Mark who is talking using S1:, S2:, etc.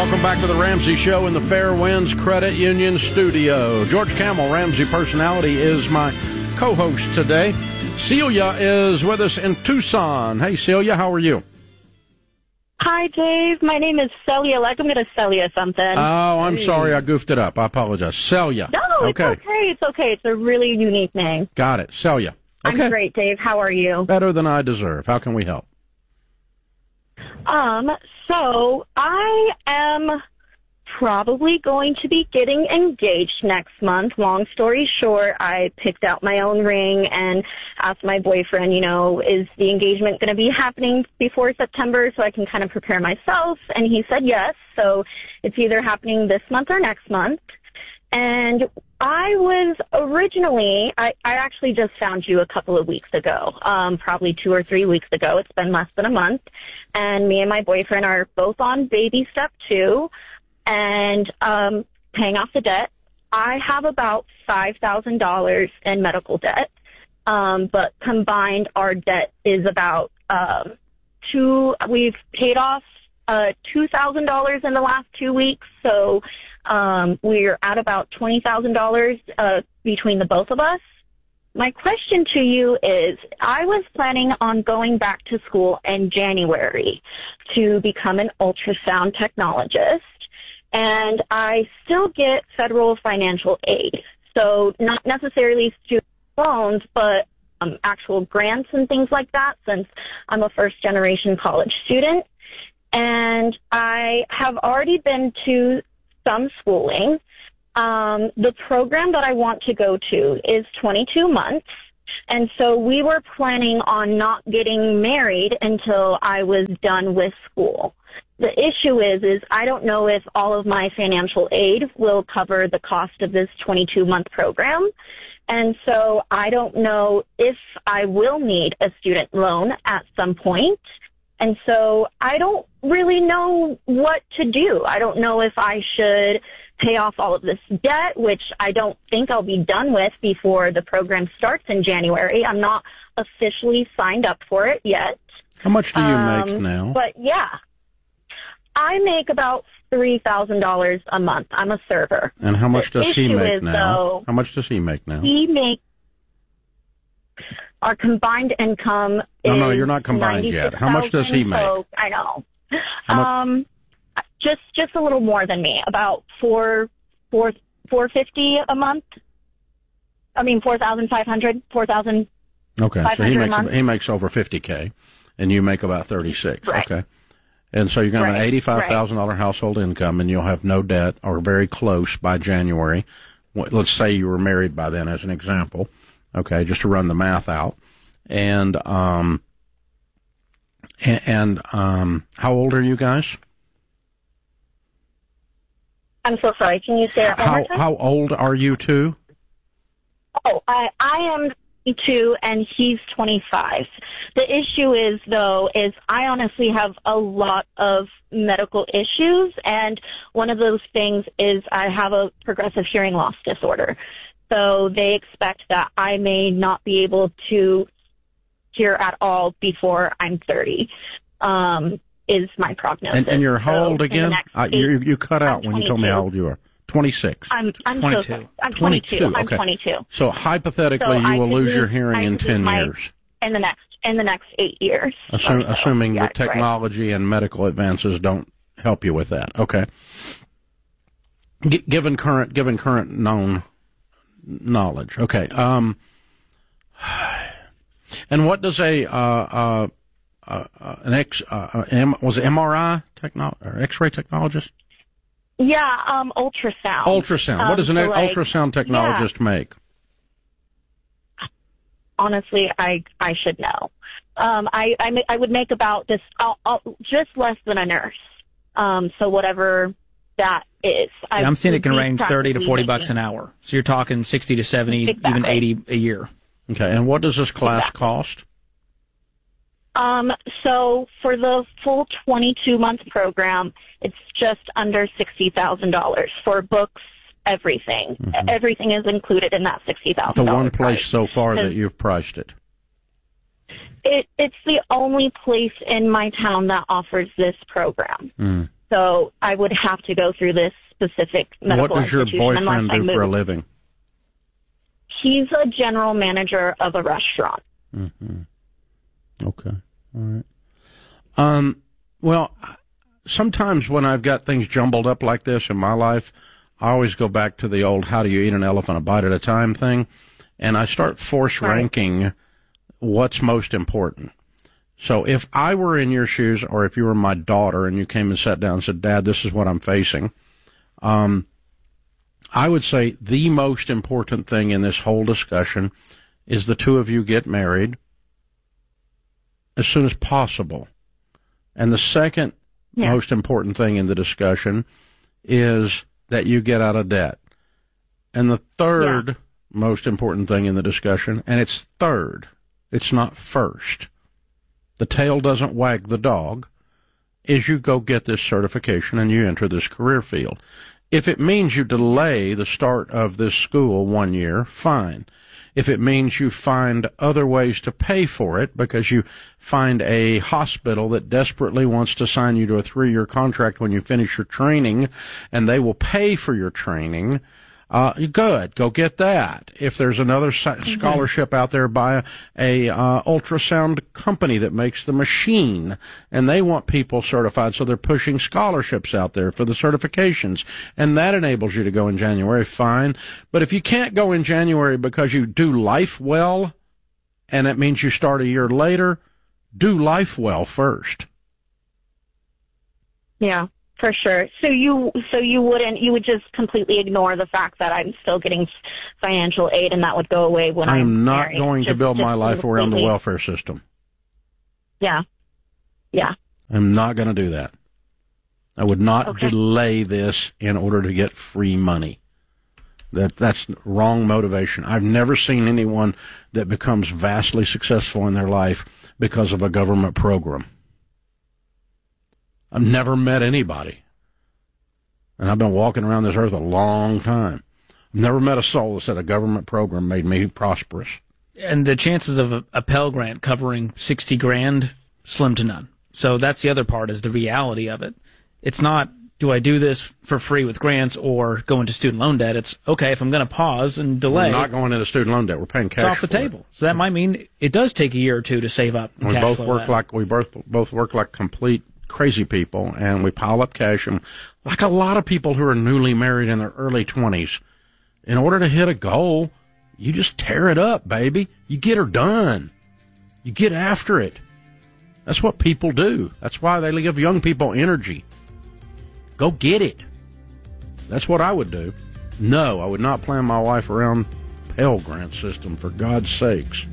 S1: Welcome back to the Ramsey Show in the Fairwinds Credit Union studio. George Camel, Ramsey Personality, is my co-host today. Celia is with us in Tucson. Hey, Celia, how are you?
S2: Hi, Dave. My name is Celia. Like I'm going to sell you something.
S1: Oh, I'm sorry. I goofed it up. I apologize. Celia.
S2: No, it's okay. It's okay. It's a really unique name.
S1: Got it. Celia. Okay.
S2: I'm great, Dave. How are you?
S1: Better than I deserve. How can we help?
S2: So I am probably going to be getting engaged next month. Long story short, I picked out my own ring and asked my boyfriend, is the engagement going to be happening before September so I can kind of prepare myself? And he said yes. So it's either happening this month or next month. And I was originally, I actually just found you a couple of weeks ago, probably 2 or 3 weeks ago. It's been less than a month. And me and my boyfriend are both on baby step 2 and paying off the debt. I have about $5,000 in medical debt, but combined our debt is about we've paid off $2,000 in the last 2 weeks, so we're at about $20,000 between the both of us. My question to you is, I was planning on going back to school in January to become an ultrasound technologist, and I still get federal financial aid. So not necessarily student loans, but actual grants and things like that, since I'm a first-generation college student. And I have already been to some schooling. The program that I want to go to is 22 months, and so we were planning on not getting married until I was done with school. The issue is I don't know if all of my financial aid will cover the cost of this 22-month program, and so I don't know if I will need a student loan at some point. And so I don't really know what to do. I don't know if I should pay off all of this debt, which I don't think I'll be done with before the program starts in January. I'm not officially signed up for it yet.
S1: How much do you make now?
S2: But yeah, I make about $3,000 a month. I'm a server.
S1: And how much does he make now? How much does he make now?
S2: He makes our combined income is
S1: No, you're not combined yet. How much does he make?
S2: So, I know. Just a little more than me, about $450 a month. I mean, 4,500, 4,000.
S1: Okay, so he makes over $50K, and you make about 36.
S2: Right.
S1: Okay, and so you're going to have an $85,000 household income, and you'll have no debt or very close by January. Let's say you were married by then, as an example. Okay, just to run the math out. And how old are you guys?
S2: I'm so sorry. Can you say that one more time?
S1: How old are you two?
S2: Oh, I am 22 and he's 25. The issue is I honestly have a lot of medical issues, and one of those things is I have a progressive hearing loss disorder. So they expect that I may not be able to hear at all before I'm 30, is my prognosis.
S1: And you're how old again? You cut out when you told me how old you are. 26.
S2: I'm
S1: 22.
S2: I'm 22.
S1: Okay.
S2: I'm 22.
S1: So hypothetically, you will lose your hearing in 10 years.
S2: In the next 8 years.
S1: Assuming the technology and medical advances don't help you with that. Okay. Given current known knowledge. Okay. And what does was it MRI or X-ray technologist?
S2: Yeah, ultrasound.
S1: Ultrasound. What does an ultrasound technologist make?
S2: Honestly, I should know. I would make about this, just less than a nurse. So whatever that is.
S3: I'm seeing it can range 30 to 40 bucks an hour. So you're talking 60 to 70, even 80 a year.
S1: Okay. And what does this class cost?
S2: So for the full 22-month program, it's just under $60,000 for books, everything. Mm-hmm. Everything is included in that $60,000.
S1: The one place so far that you've priced it.
S2: It's the only place in my town that offers this program. So I would have to go through this specific medical
S1: institution. What does your boyfriend do for a living?
S2: He's a general manager of a restaurant.
S1: Mm-hmm. Okay. All right. Well, sometimes when I've got things jumbled up like this in my life, I always go back to the old how do you eat an elephant a bite at a time thing, and I start force ranking what's most important. So if I were in your shoes, or if you were my daughter and you came and sat down and said, Dad, this is what I'm facing, I would say the most important thing in this whole discussion is the two of you get married as soon as possible. And the second most important thing in the discussion is that you get out of debt. And the third most important thing in the discussion, and it's third, it's not first, the tail doesn't wag the dog, is you go get this certification and you enter this career field. If it means you delay the start of this school 1 year, fine. If it means you find other ways to pay for it because you find a hospital that desperately wants to sign you to a 3-year contract when you finish your training and they will pay for your training, good, go get that. If there's another scholarship out there by a ultrasound company that makes the machine and they want people certified, so they're pushing scholarships out there for the certifications, and that enables you to go in January, fine. But if you can't go in January because you do life well, and it means you start a year later, do life well first.
S2: Yeah. For sure. So you would just completely ignore the fact that I'm still getting financial aid and that would go away when
S1: I'm not married. Going to build my life around the welfare system.
S2: Yeah. Yeah.
S1: I'm not going to do that. I would not delay this in order to get free money. That's wrong motivation. I've never seen anyone that becomes vastly successful in their life because of a government program. I've never met anybody, and I've been walking around this earth a long time. I've never met a soul that said a government program made me prosperous.
S3: And the chances of a Pell Grant covering $60,000, slim to none. So that's the other part, is the reality of it. It's not, do I do this for free with grants or go into student loan debt? It's, okay, if I'm going to pause and delay.
S1: We're not going into student loan debt. We're paying cash.
S3: It's off the table. So that might mean it does take a year or two to save up. And
S1: we both work like complete crazy people, and we pile up cash, and like a lot of people who are newly married in their early 20s, in order to hit a goal, you just tear it up, baby. You get her done. You get after it. That's what people do. That's why they give young people energy. Go get it. That's what I would do. No, I would not plan my life around Pell Grant system, for God's sakes.